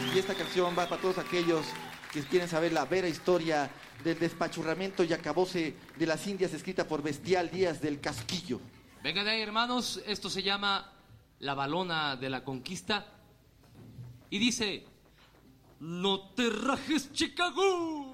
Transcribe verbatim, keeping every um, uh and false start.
Y esta canción va para todos aquellos que quieren saber la vera historia del despachurramiento y acabose de las Indias, escrita por Bestial Díaz del Casquillo. Venga de ahí, hermanos, esto se llama La Balona de la Conquista y dice: no te rajes, Chicago.